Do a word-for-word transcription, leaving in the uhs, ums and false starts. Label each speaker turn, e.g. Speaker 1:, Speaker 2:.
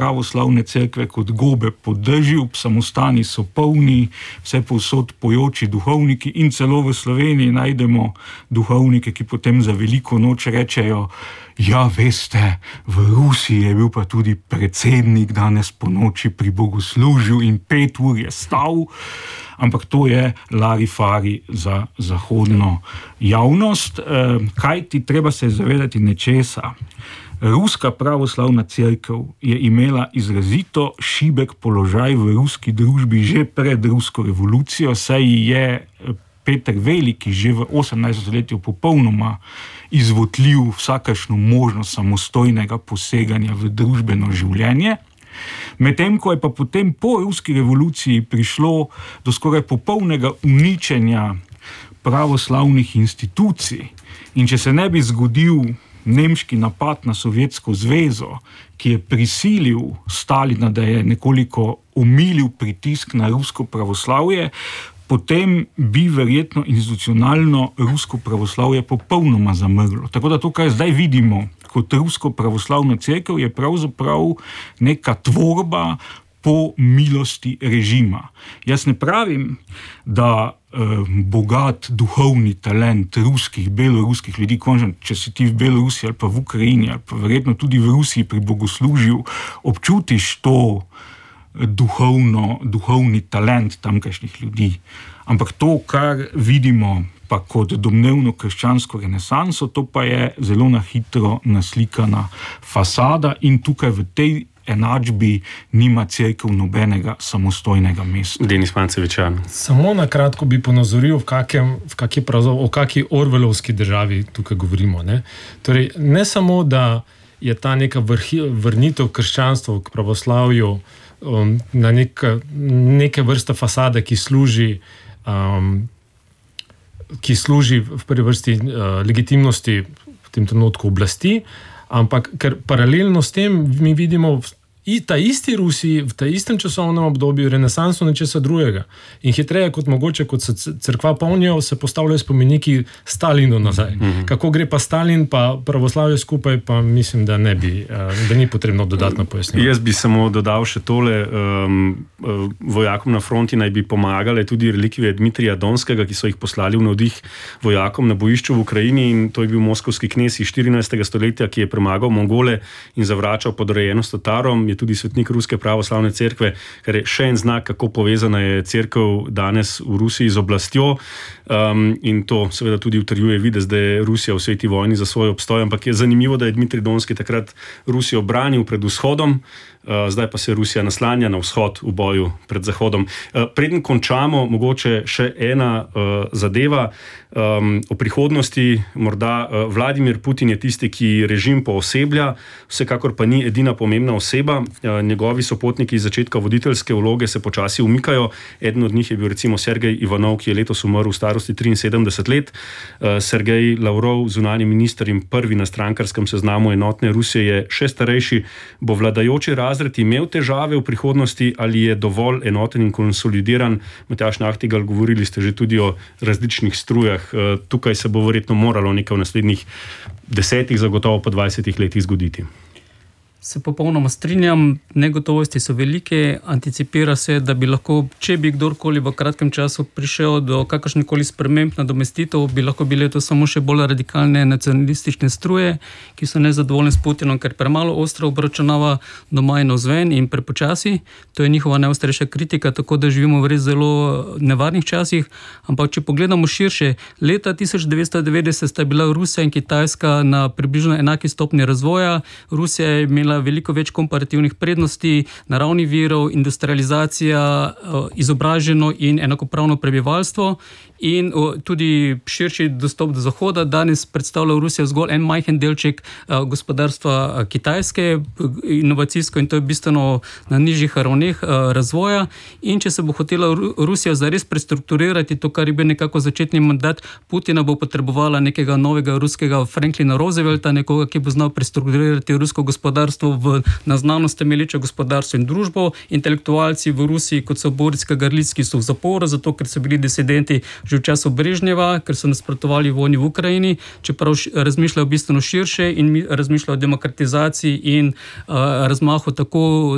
Speaker 1: pravoslavne cerkve kot gobe po dežju, samostani so polni, vse povsod pojoči duhovniki in celo v Sloveniji najdemo duhovnike, ki potem za veliko noč rečejo: ja, veste, v Rusiji je bil pa tudi predsednik danes po noči pri bogoslužju in pet ur je stal. Ampak to je larifari za zahodno javnost. Kaj ti treba se zavedati nečesa? Ruska pravoslavna cerkev je imela izrazito šibek položaj v ruski družbi že pred rusko revolucijo, saj je Peter Veliki že v osemnajstem stoletju popolnoma izvotljiv vsakašno možnost samostojnega poseganja v družbeno življenje. Medtem ko je pa potem po ruski revoluciji prišlo do skoraj popolnega uničenja pravoslavnih institucij, in če se ne bi zgodil nemški napad na Sovjetsko zvezo, ki je prisilil Stalina, da je nekoliko omilil pritisk na rusko pravoslavje, potem bi verjetno institucionalno rusko pravoslavje popolnoma zamrlo. Tako da to, kar zdaj vidimo kot rusko pravoslavno cerkev, je pravzaprav neka tvorba po milosti režima. Jaz ne pravim, da eh, bogat duhovni talent ruskih, beloruskih ljudi, končno, če si ti v Belorusiji ali pa v Ukrajini ali pa verjetno tudi v Rusiji pri bogoslužju, občutiš to duhovno, duhovni talent tamkajšnjih ljudi. Ampak to, kar vidimo pa kot domnevno krščansko renesanso, to pa je zelo na hitro naslikana fasada in tukaj v tej enačbi nima cerkev nobenega samostojnega mesta.
Speaker 2: Denis Mancevičan.
Speaker 3: Samo na kratko bi ponazoril, v kakem, v kaki o kaki orwellovski državi tukaj govorimo. Ne? Torej, ne samo, da je ta neka vrhi, vrnitev krščanstva k pravoslavju um, na neka, neke vrste fasade, ki služi um, ki služi v prvi vrsti uh, legitimnosti v tem trenutku oblasti, ampak ker paralelno s tem mi vidimo v ta isti Rusiji v ta istem časovnem obdobju renesanso nečesa drugega. In hitreje kot mogoče, kot se cerkva polnijo, se postavljajo spomeniki Stalinu nazaj. Mm-hmm. Kako gre pa Stalin pa pravoslavje skupaj, pa mislim, da ne bi, da ni potrebno dodatno pojasniti.
Speaker 2: Jaz bi samo dodal še tole. Um, vojakom na fronti naj bi pomagale tudi relikvije Dmitrija Donskega, ki so jih poslali v navdih vojakom na bojišču v Ukrajini, in to je bil moskovski knez iz štirinajstega stoletja, ki je premagal Mongole in zavračal podrejenost Tatarom. Je tudi svetnik Ruske pravoslavne cerkve, kar je še en znak, kako povezana je cerkev danes v Rusiji z oblastjo. Um, in to seveda tudi utrjuje videz, da je Rusija v sveti vojni za svoj obstoj, ampak je zanimivo, da je Dmitrij Donski takrat Rusijo branil pred vzhodom, uh, zdaj pa se Rusija naslanja na vzhod v boju pred zahodom. Uh, preden končamo, mogoče še ena uh, zadeva um, o prihodnosti. Morda uh, Vladimir Putin je tisti, ki režim pooseblja, vsekakor pa ni edina pomembna oseba. Uh, njegovi sopotniki iz začetka voditeljske vloge se počasi umikajo. Eden od njih je bil recimo Sergej Ivanov, ki je letos umrl v starosti triinsedemdeset let. Uh, Sergej Lavrov, zunanji minister in prvi na strankarskem seznamu enotne Rusije, je še starejši. Bo vladajoči razred imel težave v prihodnosti ali je dovolj enoten in konsolidiran? Matjaž Nahtigal, govorili ste že tudi o različnih strujah. Uh, tukaj se bo verjetno moralo nekaj v naslednjih desetih, zagotovo pa dvajsetih letih zgoditi.
Speaker 4: Se popolnoma strinjam, negotovosti so velike, anticipira se, da bi lahko, če bi kdorkoli v kratkem času prišel do kakršnekoli sprememb nadomestitev, bi lahko bile to samo še bolj radikalne nacionalistične struje, ki so nezadovoljne s Putinom, ker premalo ostro obračunava doma in navzven in prepočasi. To je njihova najostrejša kritika, tako da živimo v res zelo nevarnih časih. Ampak če pogledamo širše, leta tisoč devetsto devetdeset sta bila Rusija in Kitajska na približno enaki stopnji razvoja. Rusija je imela veliko več komparativnih prednosti, naravnih virov, industrializacija, izobraženo in enakopravno prebivalstvo in tudi širši dostop do Zahoda. Danes predstavlja Rusija zgolj en majhen delček gospodarstva Kitajske, inovacijsko, in to je bistveno na nižjih ravneh razvoja. In če se bo hotela Rusija zares prestrukturirati, to, kar je bil nekako začetni mandat Putina, bo potrebovala nekega novega ruskega Franklina Roosevelta, nekoga, ki bo znal prestrukturirati rusko gospodarstvo v, na znanost temelječo gospodarstvo in družbo. Intelektualci v Rusiji, kot so Boris Kagarlicki, so v zaporu, zato ker so bili disidenti že v času Brežnjeva, ker so nasprotovali vojni v Ukrajini, čeprav razmišljajo bistveno širše in razmišljajo o demokratizaciji in uh, razmahu tako